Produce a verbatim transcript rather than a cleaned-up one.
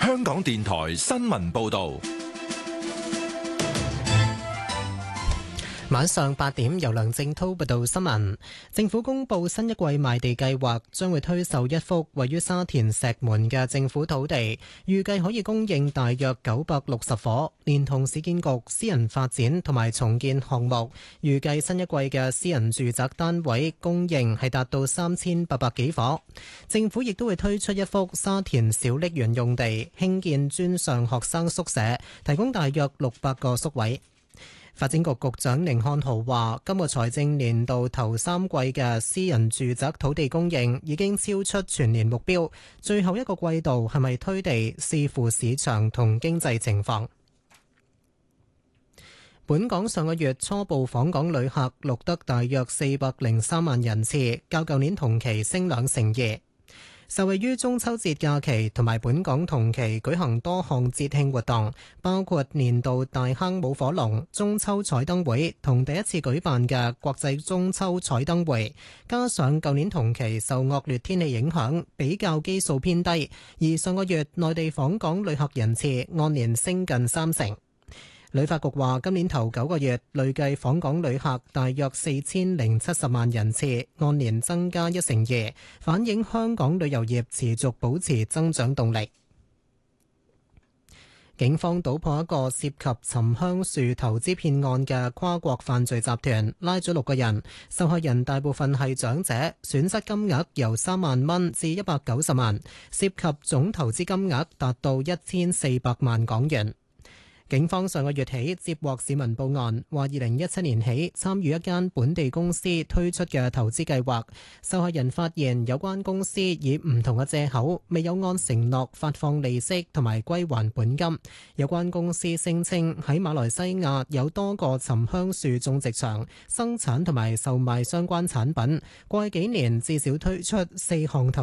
香港電台新聞報道。 晚上八點，由梁正滔報道新聞。政府公布新一季賣地計劃，將會推售一幅位於沙田石門嘅政府土地，預計可以供應大約九百六十伙，連同市建局私人發展同埋重建項目，預計新一季嘅私人住宅單位供應係達到三千八百幾伙。政府亦都會推出一幅沙田小瀝源用地，興建專上學生宿舍，提供大約六百個宿位。發展局局長寧漢豪話，今個財政年度頭三季嘅私人住宅土地供應已經超出全年目標，最後一個季度係咪推地，視乎市場同經濟情況。本港上個月初步訪港旅客錄得大約四百零三萬人次，較舊年同期升兩成二。受惠於中秋節假期同埋本港同期舉行多項節慶活動，包括年度大坑舞火龍、中秋彩燈會同第一次舉辦嘅國際中秋彩燈會，加上舊年同期受惡劣天氣影響，比較基數偏低，而上個月內地訪港旅客人次按年升近三成。旅發局話，今年頭九個月累計訪港旅客大約四千零七十萬人次，按年增加一成二，反映香港旅遊業持續保持增長動力。警方搗破一個涉及沉香樹投資騙案嘅跨國犯罪集團，拉咗六個人，受害人大部分係長者，損失金額由三萬蚊至一百九十萬，涉及總投資金額達到一千四百萬港元。警方上個月起接獲市民報案，話二零一七年起參與一間本地公司推出嘅投資計劃，受害人發現有關公司以唔同嘅借口，未有按承諾發放利息同埋歸還本金。有關公司聲稱喺馬來西亞有多個沉香樹種植場，生產同埋售賣相關產品。過去幾年至少推出四項投